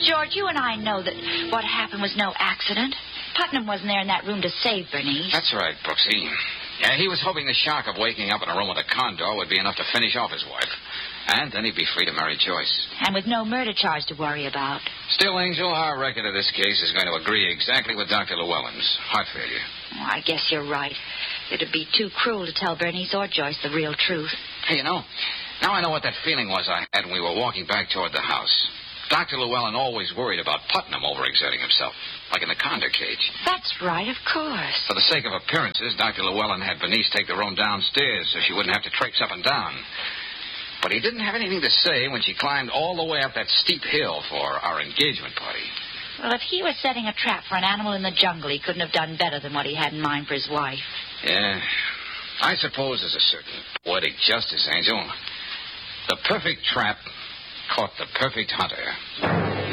George, you and I know that what happened was no accident. Putnam wasn't there in that room to save Bernice. That's right, Brooksy. Yeah, he was hoping the shock of waking up in a room with a condor would be enough to finish off his wife. And then he'd be free to marry Joyce. And with no murder charge to worry about. Still, Angel, our record of this case is going to agree exactly with Dr. Llewellyn's. Heart failure. Oh, I guess you're right. It'd be too cruel to tell Bernice or Joyce the real truth. Hey, now I know what that feeling was I had when we were walking back toward the house. Dr. Llewellyn always worried about Putnam overexerting himself, like in the condor cage. That's right, of course. For the sake of appearances, Dr. Llewellyn had Bernice take the room downstairs so she wouldn't have to traipse up and down. But he didn't have anything to say when she climbed all the way up that steep hill for our engagement party. Well, if he was setting a trap for an animal in the jungle, he couldn't have done better than what he had in mind for his wife. Yeah, I suppose there's a certain poetic justice, Angel. The perfect trap caught the perfect hunter.